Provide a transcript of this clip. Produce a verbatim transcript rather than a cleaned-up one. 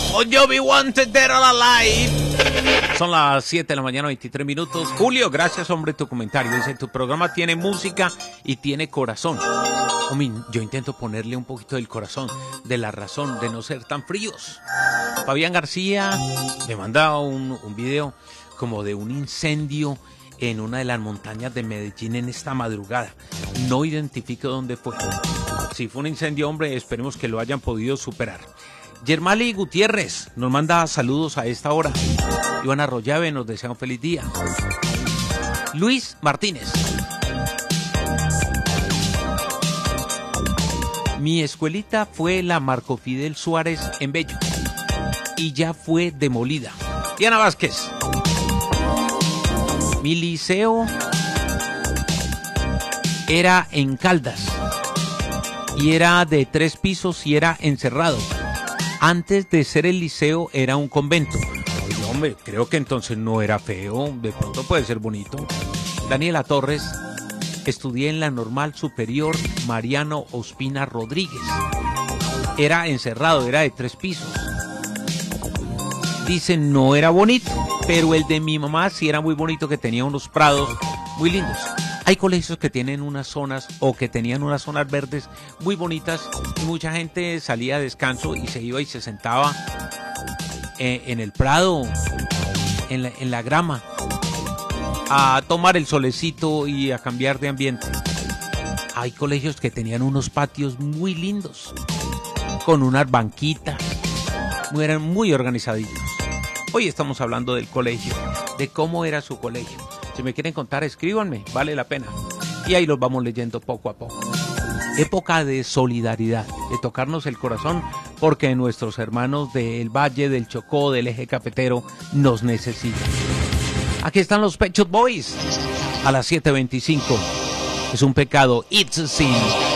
Bon Jovi Wanted Dead or Alive. Son las siete de la mañana, veintitrés minutos. Julio, gracias, hombre, tu comentario. Dice, tu programa tiene música y tiene corazón. Hombre, yo intento ponerle un poquito del corazón, de la razón, de no ser tan fríos. Fabián García me manda un, un video como de un incendio en una de las montañas de Medellín en esta madrugada. No identifico dónde fue. Si fue un incendio, hombre, esperemos que lo hayan podido superar. Yermali Gutiérrez nos manda saludos a esta hora. Iván Arroyave nos desea un feliz día. Luis Martínez. Mi escuelita fue la Marco Fidel Suárez en Bello y ya fue demolida. Diana Vázquez. Mi liceo era en Caldas y era de tres pisos y era encerrado. Antes de ser el liceo era un convento. Oye, hombre, creo que entonces no era feo, de pronto puede ser bonito. Daniela Torres, estudié en la Normal Superior Mariano Ospina Rodríguez. Era encerrado, era de tres pisos. Dicen no era bonito, pero el de mi mamá sí era muy bonito, que tenía unos prados muy lindos. Hay colegios que tienen unas zonas o que tenían unas zonas verdes muy bonitas y mucha gente salía a descanso y se iba y se sentaba en, en el prado, en la, en la grama, a tomar el solecito y a cambiar de ambiente. Hay colegios que tenían unos patios muy lindos, con unas banquitas, eran muy organizaditos. Hoy estamos hablando del colegio, de cómo era su colegio. Si me quieren contar, escríbanme, vale la pena. Y ahí los vamos leyendo poco a poco. Época de solidaridad, de tocarnos el corazón, porque nuestros hermanos del Valle, del Chocó, del Eje Cafetero, nos necesitan. Aquí están los Pet Shop Boys, a las siete veinticinco. Es un pecado, It's a Sin.